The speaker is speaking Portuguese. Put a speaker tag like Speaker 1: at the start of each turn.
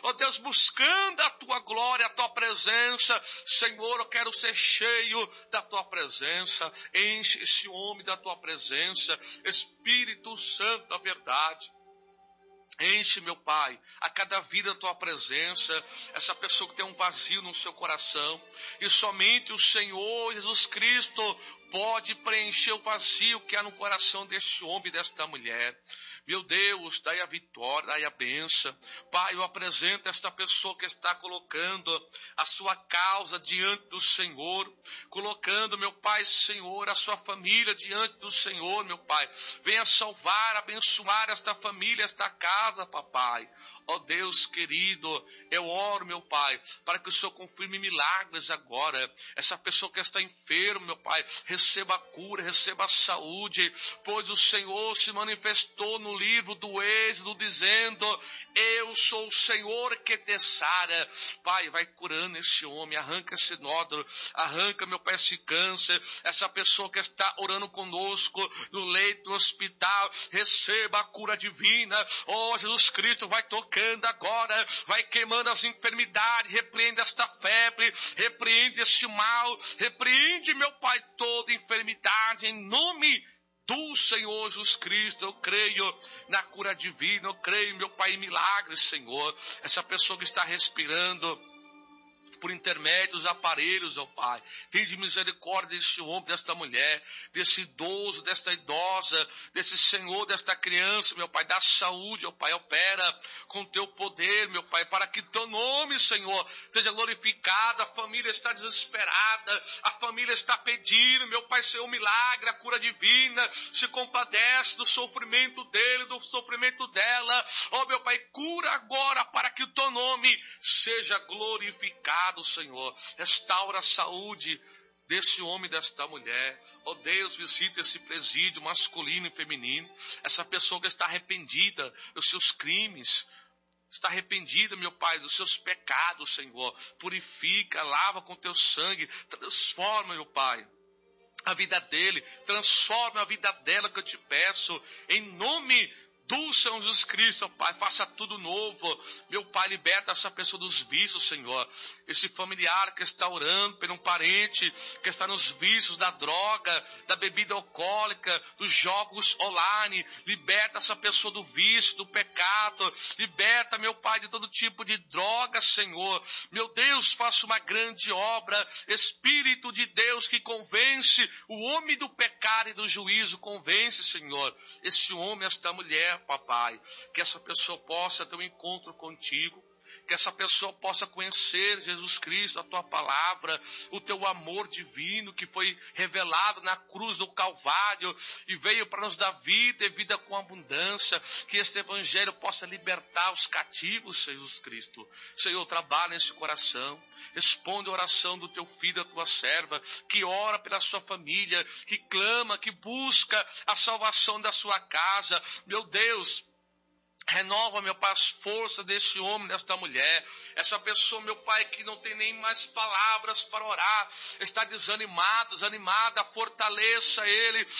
Speaker 1: ó Deus, buscando a tua glória, a tua presença. Senhor, eu quero ser cheio da tua presença. Enche esse homem da tua presença, Espírito Santo da verdade. Enche, meu Pai, a cada vida a tua presença, essa pessoa que tem um vazio no seu coração, e somente o Senhor Jesus Cristo pode preencher o vazio que há no coração deste homem e desta mulher. Meu Deus, dai a vitória, dai a bênção. Pai, eu apresento esta pessoa que está colocando a sua causa diante do Senhor, colocando, meu Pai, Senhor, a sua família diante do Senhor, meu Pai. Venha salvar, abençoar esta família, esta casa, papai. Ó Deus querido, eu oro, meu Pai, para que o Senhor confirme milagres agora. Essa pessoa que está enferma, meu Pai, receba a cura, receba a saúde, pois o Senhor se manifestou no livro do Êxodo dizendo: eu sou o Senhor que te sara. Pai, vai curando esse homem, arranca esse nódulo, arranca, meu Pai, esse câncer, essa pessoa que está orando conosco no leito do hospital, receba a cura divina. Oh, Jesus Cristo, vai tocando agora, vai queimando as enfermidades, repreende esta febre, repreende este mal, repreende, meu Pai, toda enfermidade, em nome do Senhor Jesus Cristo. Eu creio na cura divina, eu creio, meu Pai, em milagres, Senhor. Essa pessoa que está respirando por intermédio dos aparelhos, ó Pai, tem de misericórdia desse homem, desta mulher, desse idoso, desta idosa, desse senhor, desta criança, meu Pai, da saúde, ó Pai, opera com teu poder, meu Pai, para que teu nome, Senhor, seja glorificado. A família está desesperada, a família está pedindo, meu Pai, Senhor, milagre, a cura divina, se compadece do sofrimento dele, do sofrimento dela, ó meu Pai, cura agora para que o teu nome seja glorificado, Senhor. Restaura a saúde desse homem e desta mulher. Ó Deus, visita esse presídio masculino e feminino, essa pessoa que está arrependida dos seus crimes, está arrependida, meu Pai, dos seus pecados, Senhor. Purifica, lava com teu sangue, transforma, meu Pai, a vida dele, transforma a vida dela, que eu te peço, em nome do Senhor Jesus Cristo, Pai. Faça tudo novo, meu Pai. Liberta essa pessoa dos vícios, Senhor. Esse familiar que está orando por um parente que está nos vícios da droga, da bebida alcoólica, dos jogos online. Liberta essa pessoa do vício, do pecado. Liberta, meu Pai, de todo tipo de droga, Senhor. Meu Deus, faça uma grande obra. Espírito de Deus que convence o homem do pecado e do juízo. Convence, Senhor, esse homem, esta mulher, papai, que essa pessoa possa ter um encontro contigo, que essa pessoa possa conhecer, Jesus Cristo, a tua palavra, o teu amor divino que foi revelado na cruz do Calvário e veio para nos dar vida e vida com abundância. Que este evangelho possa libertar os cativos, Jesus Cristo. Senhor, trabalha nesse coração, responde a oração do teu filho, da tua serva, que ora pela sua família, que clama, que busca a salvação da sua casa. Meu Deus, renova, meu Pai, as forças desse homem, desta mulher. Essa pessoa, meu Pai, que não tem nem mais palavras para orar, está desanimado, desanimada, fortaleça ele,